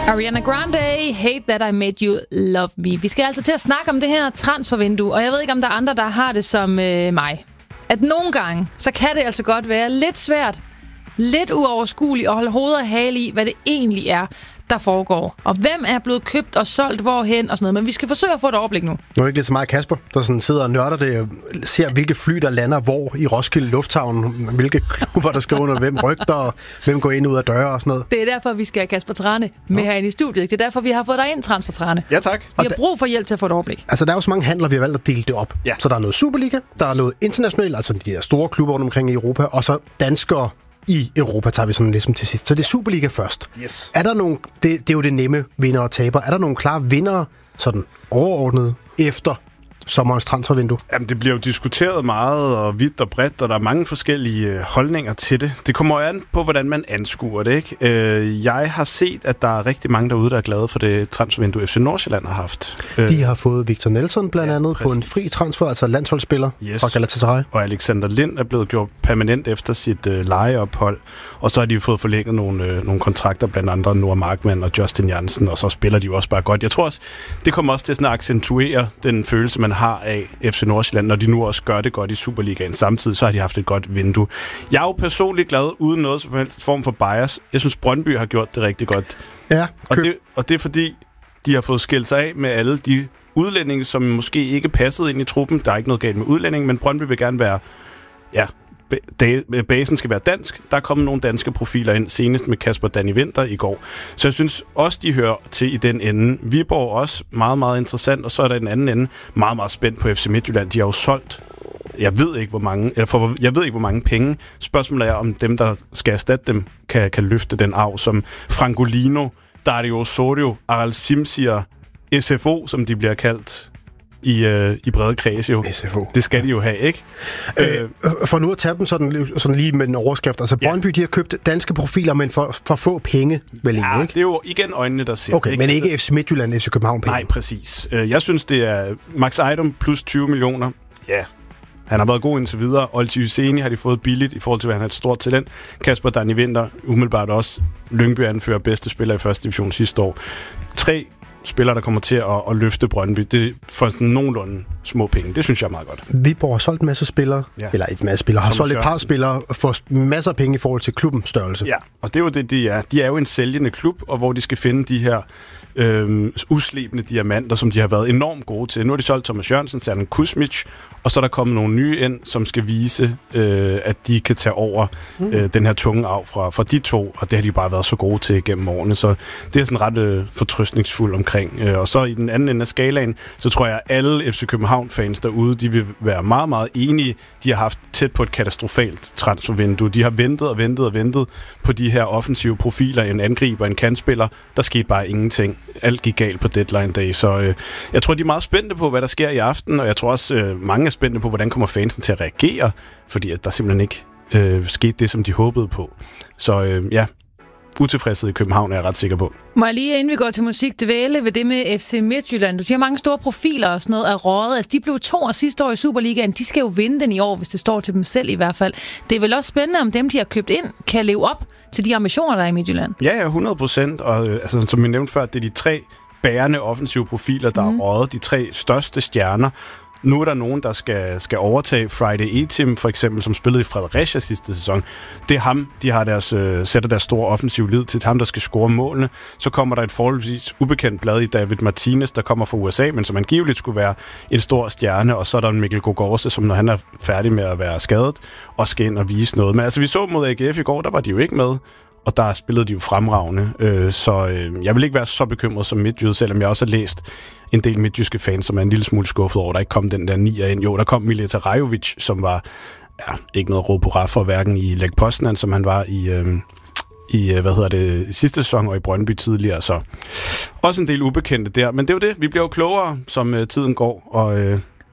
Ariana Grande, Hate That I Made You Love Me. Vi skal altså til at snakke om det her transfervindue, og jeg ved ikke, om der er andre, der har det som mig. At nogle gange, så kan det altså godt være lidt svært, lidt uoverskueligt at holde hovedet og hale i, hvad det egentlig er, der foregår. Og hvem er blevet købt og solgt hvorhen og sådan noget. Men vi skal forsøge at få et overblik nu. Nu er det ikke lidt så meget Kasper, der sådan sidder og nørder det, ser hvilke fly, der lander hvor i Roskilde Lufthavn, hvilke klubber, der skal under hvem rygter, og hvem går ind ud af døre og sådan noget. Det er derfor, vi skal have Kasper Trane med herinde i studiet. Det er derfor, vi har fået dig ind, Transfer Trane. Ja, tak. Vi har brug for hjælp til at få et overblik. Altså, der er jo så mange handler, vi har valgt at dele det op. Ja. Så der er noget Superliga, der er noget internationalt, altså de der store klubber rundt omkring i Europa, og så danskere i Europa tager vi sådan ligesom til sidst. Så det er Superliga først. Yes. Er der nogle, det er jo det nemme vinder og taber. Er der nogle klare vindere, sådan overordnet, efter sommerens transfervindue? Jamen, det bliver jo diskuteret meget og vidt og bredt, og der er mange forskellige holdninger til det. Det kommer jo an på, hvordan man anskuer det, ikke? Jeg har set, at der er rigtig mange derude, der er glade for det transfervindue, FC Nordsjælland har haft. De har fået Victor Nelson blandt andet på en fri transfer, altså landsholdsspiller fra Galatasaray. Og Alexander Lind er blevet gjort permanent efter sit lejeophold, og så har de fået forlænget nogle kontrakter, blandt andre Noah Markmann og Justin Jansen, og så spiller de jo også bare godt. Jeg tror også, det kommer også til sådan at accentuere den følelse, man har af FC Nordsjælland, når de nu også gør det godt i Superligaen. Samtidig så har de haft et godt vindue. Jeg er jo personligt glad, uden noget som helst form for bias. Jeg synes, Brøndby har gjort det rigtig godt. Ja, og det er fordi, de har fået skilt sig af med alle de udlændinge, som måske ikke passede ind i truppen. Der er ikke noget galt med udlændinge, men Brøndby vil gerne være... Ja, basen skal være dansk. Der er kommet nogle danske profiler ind, senest med Kasper Danny Winther i går. Så jeg synes også, de hører til i den ende. Viborg også meget, meget interessant, og så er der den anden ende meget, meget spændt på FC Midtjylland. De har jo solgt, jeg ved ikke, hvor mange penge. Spørgsmålet er, om dem, der skal erstatte dem, kan løfte den arv, som Francolino, Dario Osorio, Aral Simsier, SFO, som de bliver kaldt i brede kreds jo. SFO. Det skal de jo have, ikke? For nu at tage dem sådan lige med en overskrift. Altså Brøndby, de har købt danske profiler, men for få penge, vel ikke? Det er jo igen øjnene, der ser. Okay, ikke? Men ikke FC Midtjylland, FC København penge. Nej, præcis. Jeg synes, det er Max Ejdom plus 20 millioner. Ja, han har været god indtil videre. Olti Hyseni har de fået billigt i forhold til, at han har et stort talent. Kasper Danny Winther, umiddelbart også. Lyngby anfører bedste spiller i første division sidste år. 3 spillere, der kommer til at løfte Brøndby. Det får sådan nogenlunde små penge. Det synes jeg er meget godt. Viborg har solgt en masse spillere, eller et masse spillere, har solgt et par spillere for masser af penge i forhold til klubbens størrelse. Ja, og det er jo det, de er. De er jo en sælgende klub, og hvor de skal finde de her uslebende diamanter, som de har været enormt gode til. Nu har de solgt Thomas Jørgensen, Serdan Kuzmic, og så er der kommet nogle nye ind, som skal vise, at de kan tage over den her tunge arv fra de to, og det har de bare været så gode til gennem årene, så det er sådan ret fortrøstningsfuld omkring. Og så i den anden ende af skalaen, så tror jeg, at alle FC København-fans derude, de vil være meget, meget enige. De har haft tæt på et katastrofalt transfervindue. De har ventet på de her offensive profiler, en angriber, en kantspiller. Der skete bare ingenting. Alt gik galt på deadline day, så jeg tror, de er meget spændte på, hvad der sker i aften, og jeg tror også, mange er spændte på, hvordan kommer fansen til at reagere, fordi at der simpelthen ikke skete det, som de håbede på. Så utilfredshed i København er jeg ret sikker på. Må jeg lige, inden vi går til musik, dvæle ved det med FC Midtjylland? Du siger, mange store profiler og sådan noget er røget. Altså, de blev 2 sidste år i Superligaen. De skal jo vinde den i år, hvis det står til dem selv i hvert fald. Det er vel også spændende, om dem, de har købt ind, kan leve op til de ambitioner, der er i Midtjylland. Ja, 100%. Og altså, som jeg nævnte før, det er de 3 bærende offensive profiler, der er røget. De 3 største stjerner. Nu er der nogen, der skal overtage Friday E-Team, for eksempel, som spillede i Fredericia sidste sæson. Det er ham, de har sætter deres store offensiv lid til, ham, der skal score målene. Så kommer der et forholdsvis ubekendt blad i David Martinez, der kommer fra USA, men som angiveligt skulle være en stor stjerne. Og så er der en Mikkel Gogorse, som når han er færdig med at være skadet, og skal ind og vise noget. Men altså, vi så mod AGF i går, der var de jo ikke med. Og der spillede de jo fremragende. Så jeg vil ikke være så bekymret som midtjyde, selvom jeg også har læst en del midtjyske fans, som er en lille smule skuffet over, der ikke kom den der 9'er ind. Jo, der kom Mileta Rajovic, som var ikke noget råd på for, hverken i Lech Poznan, som han var i sidste sæson, og i Brøndby tidligere. Så også en del ubekendte der. Men det er jo det. Vi bliver jo klogere, som tiden går, og